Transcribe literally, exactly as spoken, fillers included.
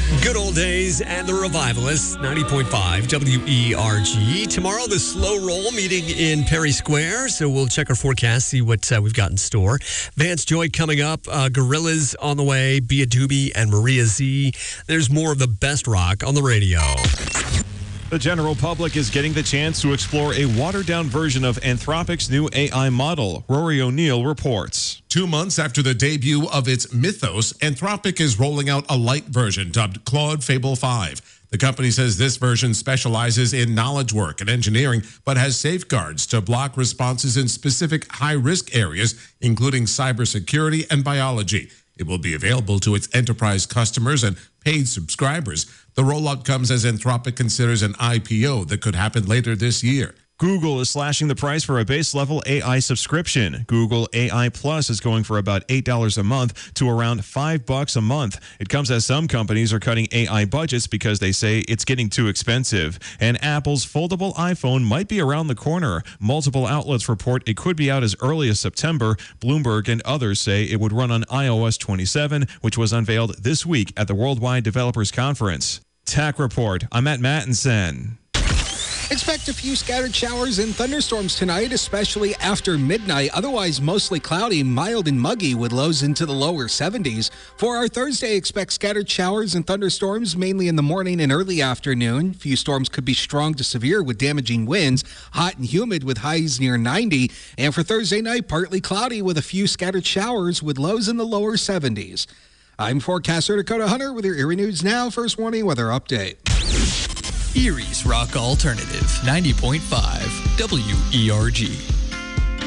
Good old days and the Revivalists, ninety point five W E R G. Tomorrow, the Slow Roll meeting in Perry Square. So we'll check our forecast, see what uh, we've got in store. Vance Joy coming up, uh, Gorillaz on the way, Bia Doobie and Maria Z. There's more of the best rock on the radio. The general public is getting the chance to explore a watered-down version of Anthropic's new A I model. Rory O'Neill reports. Two months after the debut of its Mythos, Anthropic is rolling out a light version dubbed Claude Fable five. The company says this version specializes in knowledge work and engineering, but has safeguards to block responses in specific high-risk areas, including cybersecurity and biology. It will be available to its enterprise customers and paid subscribers. The rollout comes as Anthropic considers an I P O that could happen later this year. Google is slashing the price for a base-level A I subscription. Google A I Plus is going for about eight dollars a month to around five bucks a month. It comes as some companies are cutting A I budgets because they say it's getting too expensive. And Apple's foldable iPhone might be around the corner. Multiple outlets report it could be out as early as September. Bloomberg and others say it would run on i O S twenty-seven, which was unveiled this week at the Worldwide Developers Conference. Tech Report. I'm Matt Mattinson. Expect a few scattered showers and thunderstorms tonight, especially after midnight. Otherwise, mostly cloudy, mild and muggy with lows into the lower seventies. For our Thursday, expect scattered showers and thunderstorms, mainly in the morning and early afternoon. Few storms could be strong to severe with damaging winds. Hot and humid with highs near ninety. And for Thursday night, partly cloudy with a few scattered showers with lows in the lower seventies. I'm forecaster Dakota Hunter with your Erie News Now First Warning Weather Update. Erie's Rock Alternative, ninety point five W E R G.